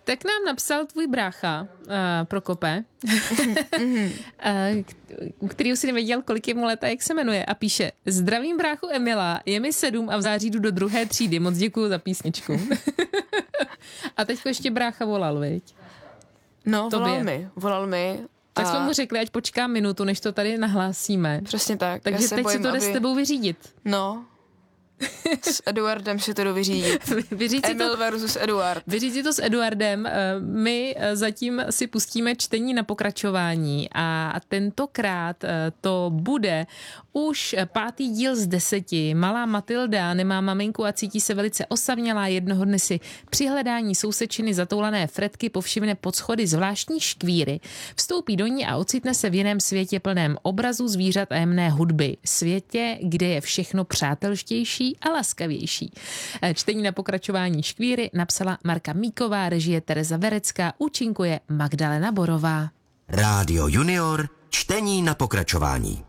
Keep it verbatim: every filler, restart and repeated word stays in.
Tak nám napsal tvůj brácha, uh, Prokope, uh, u kterýho si nevěděl, kolik je mu let a jak se jmenuje. A píše, zdravím bráchu Emila, je mi sedm a v září jdu do druhé třídy. Moc děkuju za písničku. A teďko ještě brácha volal, viď? No, Tobě. volal mi, volal mi. Tak a... jsme mu řekli, ať počká minutu, než to tady nahlásíme. Přesně tak. Takže teď bojím, si to jde aby... s tebou vyřídit. No. S Eduardem si to jdu vyřídit. Vyříct Emil to, versus Eduard. vyříct to s Eduardem. My zatím si pustíme čtení na pokračování a tentokrát to bude už pátý díl z deseti. Malá Matilda nemá maminku a cítí se velice osamělá. Jednoho dne si při hledání sousečiny zatoulané Fredky povšimne pod schody zvláštní škvíry. Vstoupí do ní a ocitne se v jiném světě plném obrazů zvířat a jemné hudby. Světě, kde je všechno přátelštější a laskavější. Čtení na pokračování Škvíry napsala Marka Míková, režie Tereza Verecká, účinkuje Magdalena Borová. Rádio Junior, čtení na pokračování.